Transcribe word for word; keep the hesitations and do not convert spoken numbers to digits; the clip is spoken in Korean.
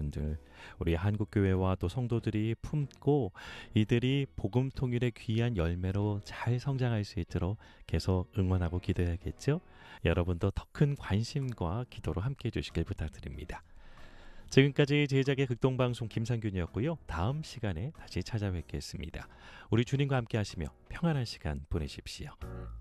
여러분들, 우리 한국교회와 또 성도들이 품고 이들이 복음 통일의 귀한 열매로 잘 성장할 수 있도록 계속 응원하고 기도해야겠죠? 여러분도 더 큰 관심과 기도로 함께해 주시길 부탁드립니다. 지금까지 제작의 극동방송 김상균이었고요. 다음 시간에 다시 찾아뵙겠습니다. 우리 주님과 함께 하시며 평안한 시간 보내십시오.